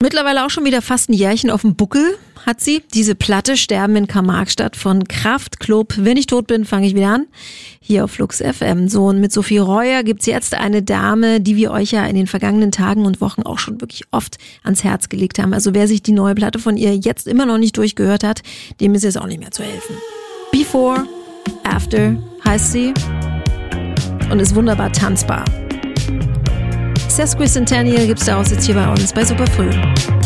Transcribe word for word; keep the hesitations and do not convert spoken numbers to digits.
Mittlerweile auch schon wieder fast ein Jährchen auf dem Buckel hat sie. Diese Platte Sterben in Karl-Marx-Stadt von Kraftklub. Wenn ich tot bin, fange ich wieder an. Hier auf Flux F M. So, und mit Sophie Reuer gibt's jetzt eine Dame, die wir euch ja in den vergangenen Tagen und Wochen auch schon wirklich oft ans Herz gelegt haben. Also wer sich die neue Platte von ihr jetzt immer noch nicht durchgehört hat, dem ist jetzt auch nicht mehr zu helfen. Before, After heißt sie und ist wunderbar tanzbar. Sesquicentennial gibt's daraus jetzt hier bei uns bei Superfrüh.